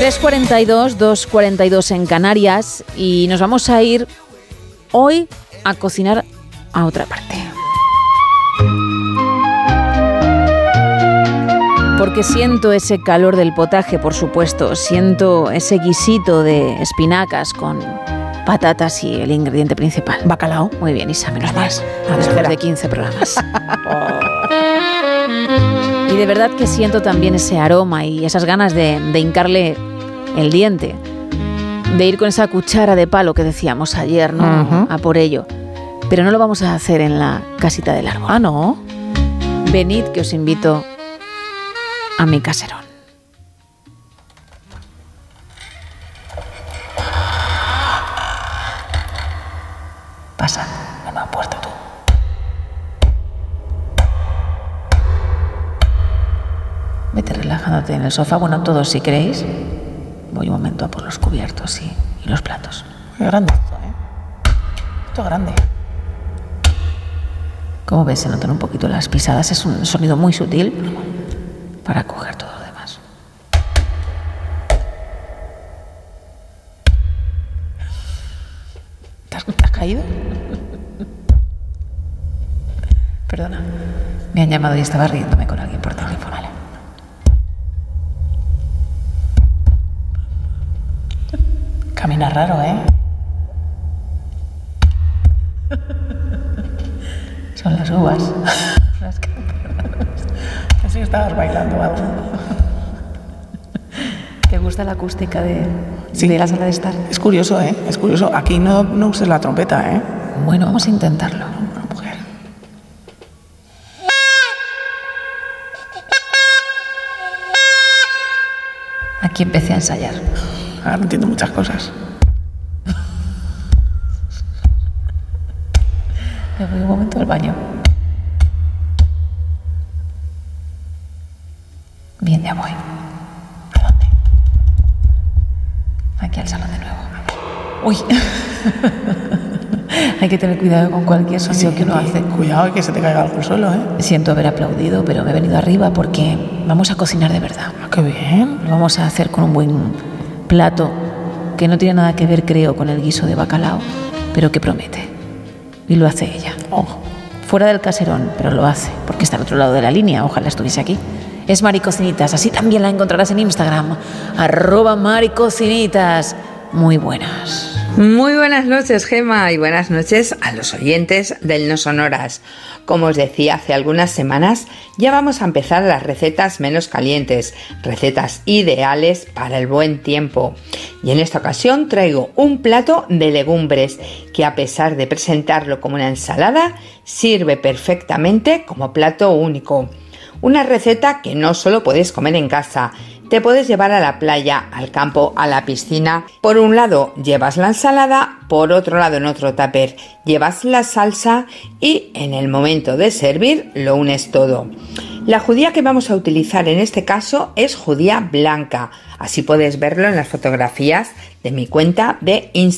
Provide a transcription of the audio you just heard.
3:42, 2:42 en Canarias, y nos vamos a ir hoy a cocinar a otra parte. Porque siento ese calor del potaje, por supuesto, siento ese guisito de espinacas con patatas y el ingrediente principal. Bacalao. Muy bien, Isa, menos mal. Después de 15 programas. Y de verdad que siento también ese aroma y esas ganas de hincarle el diente, de ir con esa cuchara de palo que decíamos ayer, ¿no? Uh-huh. A por ello. Pero no lo vamos a hacer en la casita del árbol. Ah, ¿no? Venid, que os invito a mi caserón. Pasa, no me has puesto tú. Vete relajándote en el sofá, bueno, todos si queréis. Voy un momento a por los cubiertos y los platos. Muy grande esto, ¿eh? Esto es grande. Como ves, se notan un poquito las pisadas. Es un sonido muy sutil para coger todo lo demás. ¿Te has caído? Perdona. Me han llamado y estaba riéndome con alguien por teléfono. Vale. Camina raro, ¿eh? Son las uvas. Pensé que estabas bailando algo. ¿Te gusta la acústica de la sala de estar? Es curioso, ¿eh? Es curioso. Aquí no uses la trompeta, ¿eh? Bueno, vamos a intentarlo. Una mujer. Aquí empecé a ensayar. Ahora entiendo muchas cosas. Me voy un momento al baño. Bien, ya voy. ¿A dónde? Aquí al salón de nuevo. Uy. Hay que tener cuidado con cualquier sonido que uno hace. Cuidado que se te caiga algo al suelo, ¿eh? Siento haber aplaudido, pero me he venido arriba porque vamos a cocinar de verdad. Ah, qué bien. Lo vamos a hacer con un buen plato que no tiene nada que ver, creo, con el guiso de bacalao, pero que promete. Y lo hace ella. Oh. Fuera del caserón, pero lo hace, porque está al otro lado de la línea. Ojalá estuviese aquí. Es Mari Cocinitas, así también la encontrarás en Instagram. @MariCocinitas. Muy buenas. Muy buenas noches, Gema, y buenas noches a los oyentes del No Sonoras. Como os decía hace algunas semanas, ya vamos a empezar las recetas menos calientes, recetas ideales para el buen tiempo. Y en esta ocasión traigo un plato de legumbres que, a pesar de presentarlo como una ensalada, sirve perfectamente como plato único. Una receta que no solo puedes comer en casa, te puedes llevar a la playa, al campo, a la piscina. Por un lado llevas la ensalada, por otro lado en otro tupper llevas la salsa y en el momento de servir lo unes todo. La judía que vamos a utilizar en este caso es judía blanca, así puedes verlo en las fotografías de mi cuenta de Instagram.